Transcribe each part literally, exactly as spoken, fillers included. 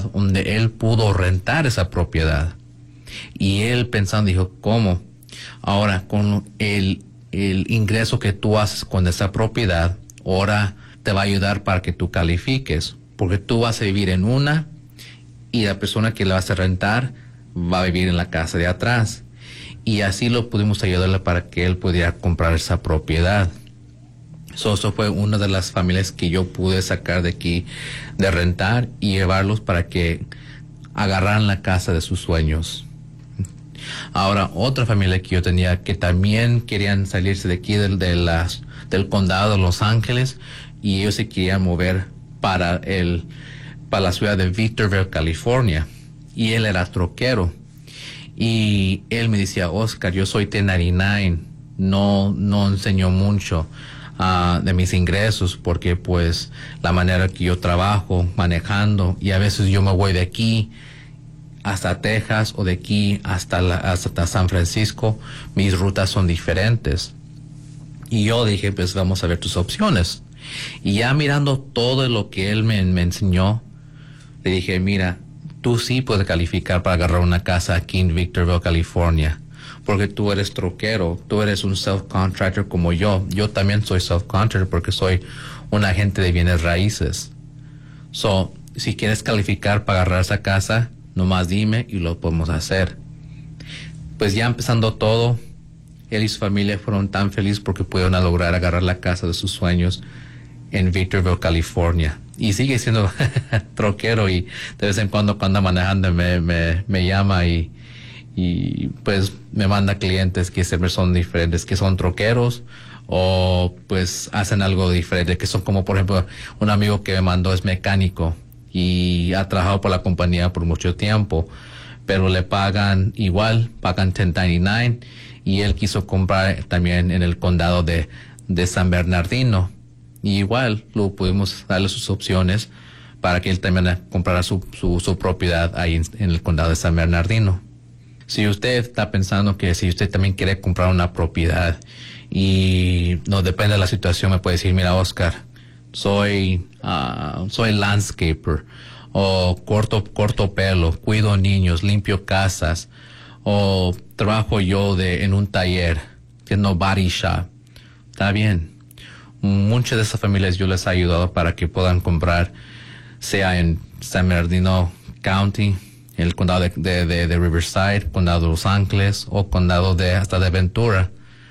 propiedad donde él pudo rentar esa propiedad. Y él pensando, dijo, ¿cómo? Ahora, con el, el ingreso que tú haces con esa propiedad, ahora te va a ayudar para que tú califiques. Porque tú vas a vivir en una y la persona que le vas a rentar va a vivir en la casa de atrás. Y así lo pudimos ayudarle para que él pudiera comprar esa propiedad. So, eso fue una de las familias que yo pude sacar de aquí de rentar y llevarlos para que agarraran la casa de sus sueños. Ahora, otra familia que yo tenía que también querían salirse de aquí del, de las, del condado de Los Ángeles, y ellos se querían mover para, el, para la ciudad de Victorville, California. Y él era troquero. Y él me decía, Oscar, yo soy ten ninety-nine, no, no enseño mucho uh, de mis ingresos, porque pues la manera que yo trabajo manejando, y a veces yo me voy de aquí hasta Texas o de aquí hasta, la, hasta San Francisco, mis rutas son diferentes. Y yo dije, pues vamos a ver tus opciones. Y ya mirando todo lo que él me, me enseñó, le dije, mira, tú sí puedes calificar para agarrar una casa aquí en Victorville, California, porque tú eres troquero, tú eres un self-contractor como yo. Yo también soy self-contractor porque soy un agente de bienes raíces. So, si quieres calificar para agarrar esa casa, nomás dime y lo podemos hacer. Pues ya empezando todo, él y su familia fueron tan felices porque pudieron lograr agarrar la casa de sus sueños en Victorville, California. Y sigue siendo troquero, y de vez en cuando cuando anda manejando me, me, me llama y, y pues me manda clientes que siempre son diferentes, que son troqueros o pues hacen algo diferente, que son como por ejemplo un amigo que me mandó es mecánico y ha trabajado por la compañía por mucho tiempo, pero le pagan igual, pagan ten ninety-nine, y él quiso comprar también en el condado de, de San Bernardino. Y igual lo pudimos darle sus opciones para que él también comprara su, su, su propiedad ahí en, en el condado de San Bernardino. Si usted está pensando que si usted también quiere comprar una propiedad y no depende de la situación, me puede decir, mira, Oscar, soy, uh, soy landscaper, o corto, corto pelo, cuido niños, limpio casas, o trabajo yo de, en un taller, haciendo body shop. Está bien. Muchas de esas familias yo les he ayudado para que puedan comprar, sea en San Bernardino County, el condado de, de, de, de Riverside, condado de Los Ángeles, o condado de hasta de Ventura.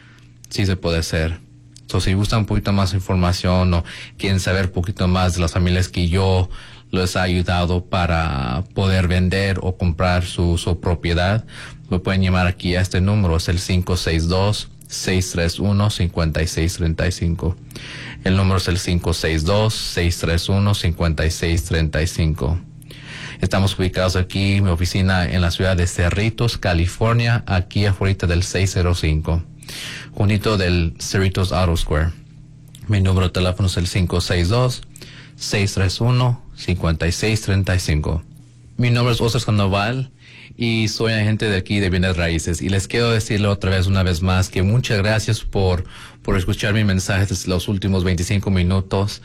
Sí se puede hacer. So, si gustan un poquito más de información o quieren saber un poquito más de las familias que yo les he ayudado para poder vender o comprar su, su propiedad, me pueden llamar aquí a este número, es el cinco seis dos, seis tres uno, cinco seis tres cinco. El número es el cinco seis dos, seis tres uno, cinco seis tres cinco. Estamos ubicados aquí, mi oficina en la ciudad de Cerritos, California, aquí afuera del seis cero cinco, junto del Cerritos Auto Square. Mi número de teléfono es el cinco seis dos, seis tres uno, cinco seis tres cinco. Mi nombre es Oscar Sandoval y soy agente de aquí de bienes raíces. Y les quiero decirle otra vez, una vez más, que muchas gracias por, por escuchar mi mensaje desde los últimos veinticinco minutos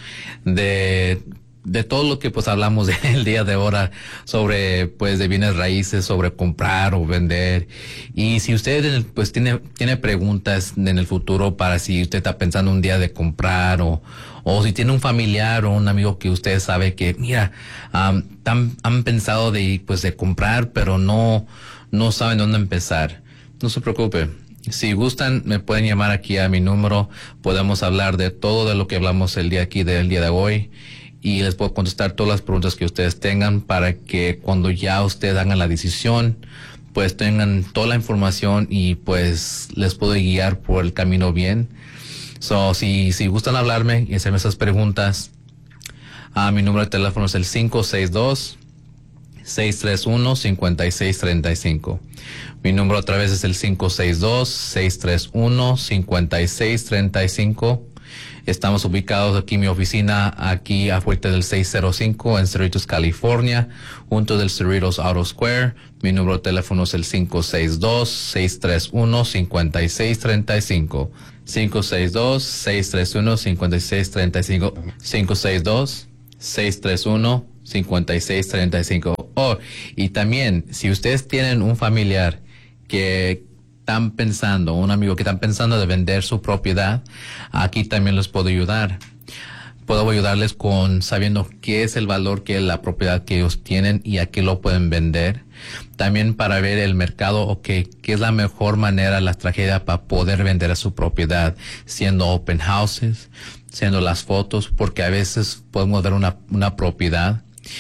de, de todo lo que pues hablamos el día de ahora sobre pues de bienes raíces, sobre comprar o vender. Y si usted pues tiene, tiene preguntas en el futuro para si usted está pensando un día de comprar o O si tiene un familiar o un amigo que usted sabe que, mira, um, tan, han pensado de, pues, de comprar, pero no, no saben dónde empezar. No se preocupe. Si gustan, me pueden llamar aquí a mi número. Podemos hablar de todo de lo que hablamos el día aquí, del día de hoy. Y les puedo contestar todas las preguntas que ustedes tengan para que cuando ya ustedes hagan la decisión, pues tengan toda la información y pues les puedo guiar por el camino bien. So, si, si gustan hablarme y hacerme esas preguntas, uh, mi número de teléfono es el cinco seis dos, seis tres uno, cinco seis tres cinco. Mi número otra vez es el cinco seis dos, seis tres uno, cinco seis tres cinco. Estamos ubicados aquí en mi oficina, aquí afuera del seis cero cinco en Cerritos, California, junto del Cerritos Auto Square. Mi número de teléfono es el cinco seis dos, seis tres uno, cinco seis tres cinco. cinco seis dos, seis tres uno, cinco seis tres cinco. cinco seis dos, seis tres uno, cinco seis tres cinco. Oh, y también, si ustedes tienen un familiar que están pensando, un amigo que están pensando de vender su propiedad, aquí también les puedo ayudar. Puedo ayudarles con sabiendo qué es el valor que la propiedad que ellos tienen y a qué lo pueden vender. También para ver el mercado o qué, qué es la mejor manera, la estrategia para poder vender a su propiedad, siendo open houses, siendo las fotos, porque a veces podemos ver una, una propiedad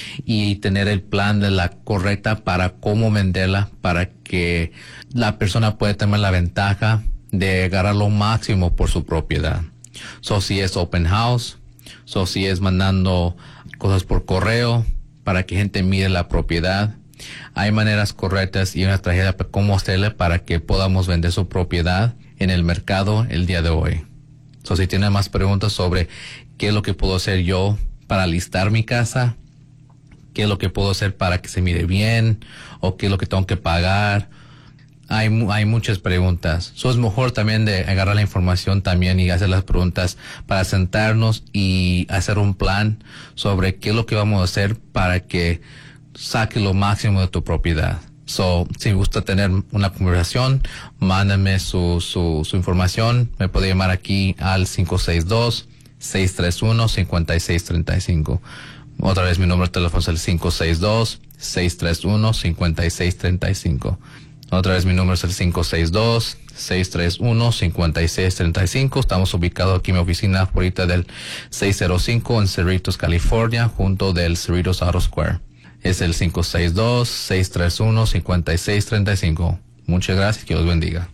y tener el plan de la correcta para cómo venderla, para que la persona pueda tener la ventaja de agarrar lo máximo por su propiedad. So, si es open house, so, si es mandando cosas por correo para que gente mire la propiedad, hay maneras correctas y una estrategia para cómo hacerle para que podamos vender su propiedad en el mercado el día de hoy. So, si tienen más preguntas sobre qué es lo que puedo hacer yo para listar mi casa, qué es lo que puedo hacer para que se mire bien, o qué es lo que tengo que pagar. Hay, hay muchas preguntas. So, es mejor también de agarrar la información también y hacer las preguntas para sentarnos y hacer un plan sobre qué es lo que vamos a hacer para que saque lo máximo de tu propiedad. So, si gusta tener una conversación, mándame su, su, su información. Me puede llamar aquí al cinco seis dos, seis tres uno, cinco seis tres cinco. Otra vez mi número de teléfono es el cinco seis dos, seis tres uno, cinco seis tres cinco. Otra vez mi número es el cinco seis dos, seis tres uno, cinco seis tres cinco. Estamos ubicados aquí en mi oficina ahorita del seis cero cinco en Cerritos, California, junto del Cerritos Auto Square. Es el cinco seis dos, seis tres uno, cinco seis tres cinco. Muchas gracias, que Dios bendiga.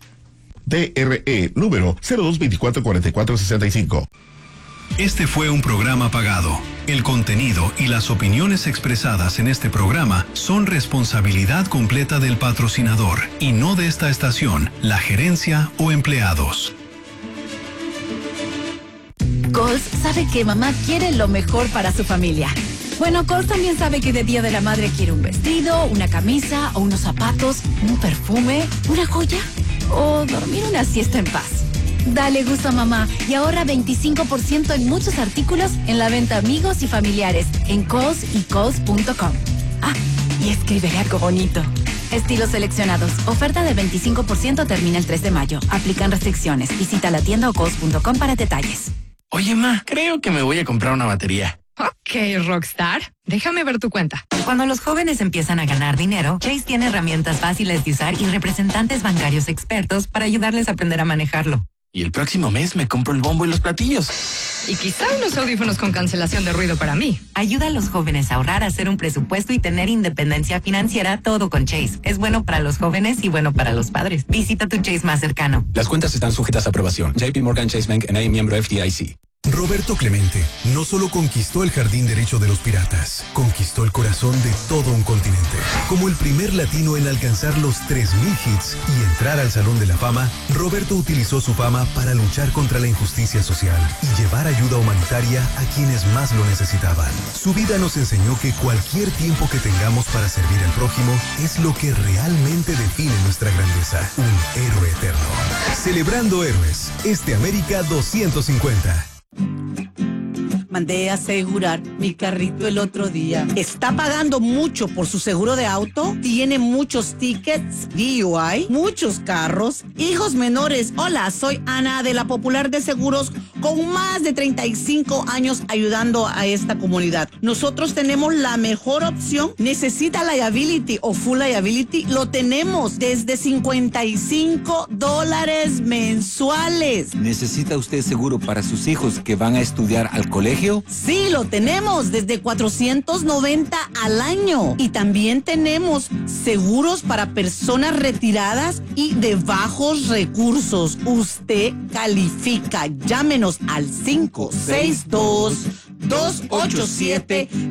D R E número cero dos veinticuatro cuarenta y cuatro sesenta y cinco. Este fue un programa pagado. El contenido y las opiniones expresadas en este programa son responsabilidad completa del patrocinador y no de esta estación, la gerencia o empleados. Coles sabe que mamá quiere lo mejor para su familia. Bueno, Coles también sabe que de Día de la Madre quiere un vestido, una camisa o unos zapatos, un perfume, una joya o dormir una siesta en paz. Dale gusto a mamá y ahorra veinticinco por ciento en muchos artículos en la venta amigos y familiares en Coles y Coles punto com. Ah, y escribiré algo bonito. Estilos seleccionados. Oferta de veinticinco por ciento termina el tres de mayo. Aplican restricciones. Visita la tienda o Coles punto com para detalles. Oye, ma, creo que me voy a comprar una batería. Ok, Rockstar. Déjame ver tu cuenta. Cuando los jóvenes empiezan a ganar dinero, Chase tiene herramientas fáciles de usar y representantes bancarios expertos para ayudarles a aprender a manejarlo. Y el próximo mes me compro el bombo y los platillos. Y quizá unos audífonos con cancelación de ruido para mí. Ayuda a los jóvenes a ahorrar, a hacer un presupuesto y tener independencia financiera, todo con Chase. Es bueno para los jóvenes y bueno para los padres. Visita tu Chase más cercano. Las cuentas están sujetas a aprobación. J P Morgan Chase Bank N A, miembro F D I C. Roberto Clemente no solo conquistó el jardín derecho de los piratas, conquistó el corazón de todo un continente. Como el primer latino en alcanzar los tres mil hits y entrar al Salón de la Fama, Roberto utilizó su fama para luchar contra la injusticia social y llevar ayuda humanitaria a quienes más lo necesitaban. Su vida nos enseñó que cualquier tiempo que tengamos para servir al prójimo es lo que realmente define nuestra grandeza. Un héroe eterno. Celebrando héroes, este América doscientos cincuenta. Mandé a asegurar mi carrito el otro día. ¿Está pagando mucho por su seguro de auto? ¿Tiene muchos tickets, D U I, muchos carros, hijos menores? Hola, soy Ana de la Popular de Seguros con más de treinta y cinco años ayudando a esta comunidad. Nosotros tenemos la mejor opción. ¿Necesita liability o full liability? Lo tenemos desde cincuenta y cinco dólares mensuales. ¿Necesita usted seguro para sus hijos que van a estudiar al colegio? Sí, lo tenemos desde cuatrocientos noventa al año. Y también tenemos seguros para personas retiradas y de bajos recursos. Usted califica. Llámenos al cinco seis dos, dos ocho siete,